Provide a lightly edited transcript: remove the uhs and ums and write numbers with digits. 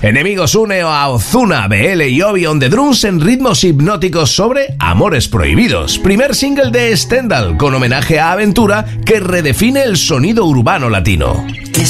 Enemigos une a Ozuna, BL y Obi on the Drums en ritmos hipnóticos sobre Amores Prohibidos, primer single de Stendhal con homenaje a Aventura que redefine el sonido urbano latino. Que